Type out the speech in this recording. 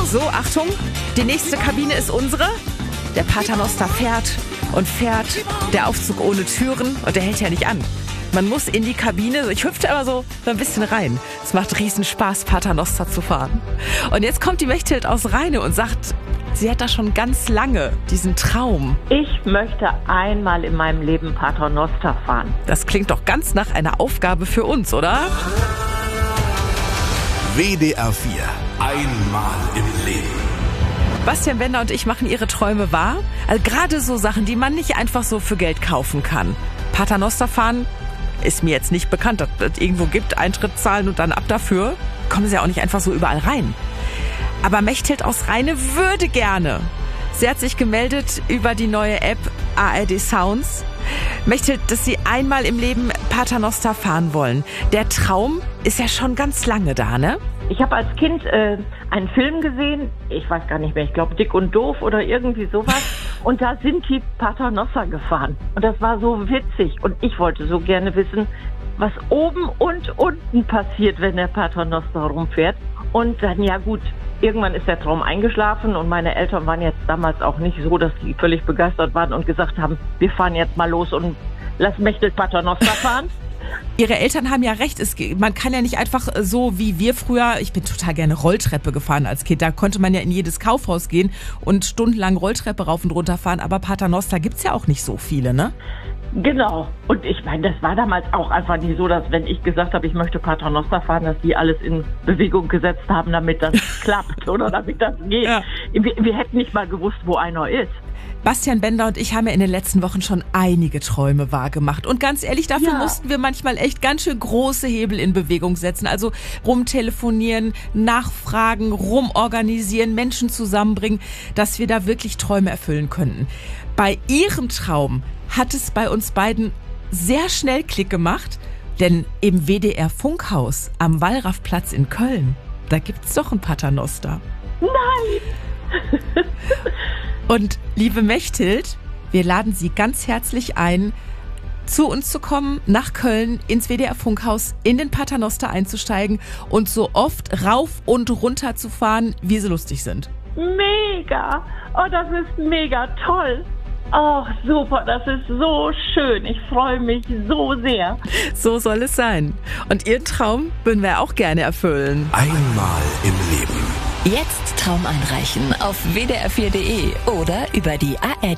So, Achtung, die nächste Kabine ist unsere. Der Paternoster fährt und fährt. Der Aufzug ohne Türen und der hält ja nicht an. Man muss in die Kabine, ich hüpfte immer so ein bisschen rein. Es macht riesen Spaß, Paternoster zu fahren. Und jetzt kommt die Mechthild aus Rheine und sagt, sie hat da schon ganz lange diesen Traum. Ich möchte einmal in meinem Leben Paternoster fahren. Das klingt doch ganz nach einer Aufgabe für uns, oder? WDR 4. Einmal im Leben. Bastian Bender und ich machen ihre Träume wahr. Also gerade so Sachen, die man nicht einfach so für Geld kaufen kann. Paternoster fahren ist mir jetzt nicht bekannt, dass es irgendwo gibt, Eintritt zahlen und dann ab dafür. Kommen sie ja auch nicht einfach so überall rein. Aber Mechthild aus Rheine würde gerne. Sie hat sich gemeldet über die neue App ARD Sounds. Mechthild, dass Sie einmal im Leben Paternoster fahren wollen. Der Traum ist ja schon ganz lange da, ne? Ich habe als Kind einen Film gesehen, ich weiß gar nicht mehr, ich glaube Dick und Doof oder irgendwie sowas. Und da sind die Paternoster gefahren. Und das war so witzig. Und ich wollte so gerne wissen, was oben und unten passiert, wenn der Paternoster rumfährt. Und dann, ja gut, irgendwann ist der Traum eingeschlafen und meine Eltern waren jetzt damals auch nicht so, dass die völlig begeistert waren und gesagt haben, wir fahren jetzt mal los und lass Mechthild Paternoster fahren. Ihre Eltern haben ja recht, man kann ja nicht einfach so wie wir früher, ich bin total gerne Rolltreppe gefahren als Kind, da konnte man ja in jedes Kaufhaus gehen und stundenlang Rolltreppe rauf und runter fahren, aber Paternoster gibt's ja auch nicht so viele, ne? Genau. Und ich meine, das war damals auch einfach nicht so, dass wenn ich gesagt habe, ich möchte Paternoster fahren, dass die alles in Bewegung gesetzt haben, damit das klappt oder damit das geht. Ja. Wir hätten nicht mal gewusst, wo einer ist. Bastian Bender und ich haben ja in den letzten Wochen schon einige Träume wahrgemacht. Und ganz ehrlich, dafür mussten wir manchmal echt ganz schön große Hebel in Bewegung setzen. Also rumtelefonieren, nachfragen, rumorganisieren, Menschen zusammenbringen, dass wir da wirklich Träume erfüllen könnten. Bei Ihrem Traum hat es bei uns beiden sehr schnell Klick gemacht, denn im WDR Funkhaus am Wallraffplatz in Köln, da gibt's doch ein Paternoster. Nein! Und liebe Mechthild, wir laden Sie ganz herzlich ein, zu uns zu kommen, nach Köln, ins WDR Funkhaus, in den Paternoster einzusteigen und so oft rauf und runter zu fahren, wie Sie lustig sind. Mega! Oh, das ist mega toll! Ach, super, das ist so schön. Ich freue mich so sehr. So soll es sein. Und Ihren Traum würden wir auch gerne erfüllen. Einmal im Leben. Jetzt Traum einreichen auf wdr4.de oder über die ARD